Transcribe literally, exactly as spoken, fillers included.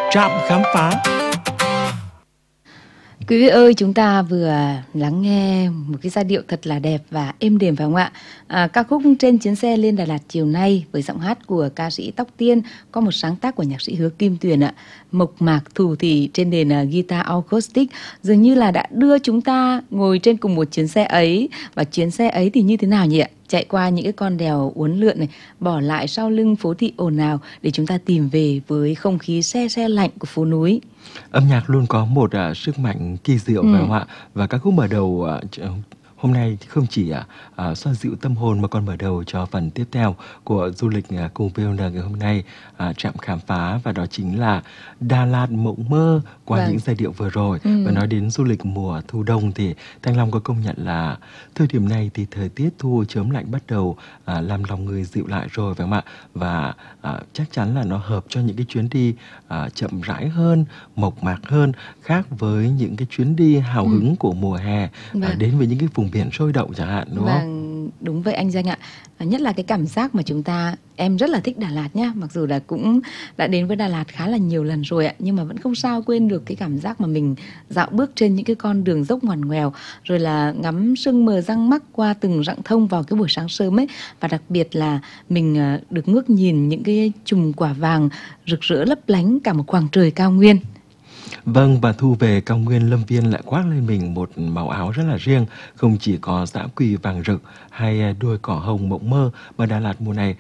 Trạm khám phá. Quý vị ơi, chúng ta vừa lắng nghe một cái giai điệu thật là đẹp và êm đềm phải không ạ? À, ca khúc Trên Chuyến Xe Lên Đà Lạt Chiều Nay với giọng hát của ca sĩ Tóc Tiên, có một sáng tác của nhạc sĩ Hứa Kim Tuyền ạ. Mộc mạc thủ thỉ trên nền uh, guitar acoustic dường như là đã đưa chúng ta ngồi trên cùng một chuyến xe ấy. Và chuyến xe ấy thì như thế nào nhỉ ạ? Chạy qua những cái con đèo uốn lượn này, bỏ lại sau lưng phố thị ồn ào để chúng ta tìm về với không khí se se lạnh của phố núi. Âm nhạc luôn có một uh, sức mạnh kỳ diệu Ừ. phải không ạ? Và ca khúc mở đầu uh, hôm nay không chỉ uh, uh, xoa dịu tâm hồn mà còn mở đầu cho phần tiếp theo của du lịch uh, cùng vê o en ngày hôm nay, uh, trạm khám phá, và đó chính là Đà Lạt mộng mơ qua Vâng. những giai điệu vừa rồi. Ừ. Và nói đến du lịch mùa thu đông thì Thanh Long có công nhận là thời điểm này thì thời tiết thu chớm lạnh bắt đầu uh, làm lòng người dịu lại rồi phải không ạ? Và uh, chắc chắn là nó hợp cho những cái chuyến đi uh, chậm rãi hơn, mộc mạc hơn, khác với những cái chuyến đi hào Ừ. hứng của mùa hè, Vâng. à, đến với những cái vùng biển sôi động chẳng hạn, đúng không? Vâng, đúng vậy anh Danh ạ. À, nhất là cái cảm giác mà chúng ta, em rất là thích Đà Lạt nhá, mặc dù là cũng đã đến với Đà Lạt khá là nhiều lần rồi ạ, nhưng mà vẫn không sao quên được cái cảm giác mà mình dạo bước trên những cái con đường dốc ngoằn ngoèo, rồi là ngắm sương mờ răng mắc qua từng rặng thông vào cái buổi sáng sớm ấy, và đặc biệt là mình à, được ngước nhìn những cái chùm quả vàng rực rỡ lấp lánh cả một khoảng trời cao nguyên. Vâng, và thu về cao nguyên, Lâm Viên lại khoác lên mình một màu áo rất là riêng, không chỉ có dã quỳ vàng rực hay đuôi cỏ hồng mộng mơ, mà Đà Lạt mùa này